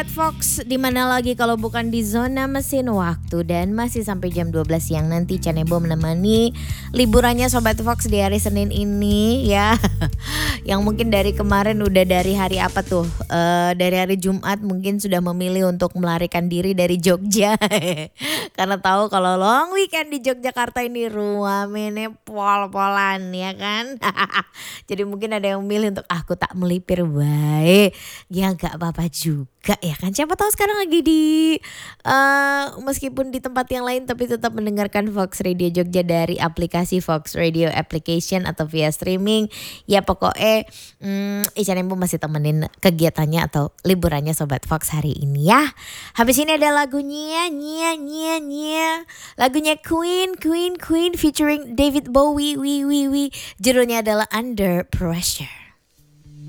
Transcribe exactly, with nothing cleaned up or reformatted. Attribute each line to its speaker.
Speaker 1: Fox, di mana lagi kalau bukan di zona mesin waktu, dan masih sampai jam dua belas siang nanti Canebo menemani liburannya Sobat Fox di hari Senin ini ya. Yang mungkin dari kemarin udah dari hari apa tuh? Uh, dari hari Jumat mungkin sudah memilih untuk melarikan diri dari Jogja. Karena tahu kalau long weekend di Yogyakarta ini ruamene pol-polan ya kan. Jadi mungkin ada yang memilih untuk aku tak melipir baik. Ya gak apa-apa juga ya kan. Siapa tahu sekarang lagi di uh, meskipun di tempat yang lain tapi tetap mendengarkan Fox Radio Jogja dari aplikasi Fox Radio Application atau via streaming. Ya pokoknya hmm, Ica Nembo masih temenin kegiatannya atau liburannya Sobat Fox hari ini ya. Habis ini ada lagunya Nya Nya Nya. Lagunya Queen Queen Queen featuring David Bowie. Wi wi wi. Judulnya adalah Under Pressure.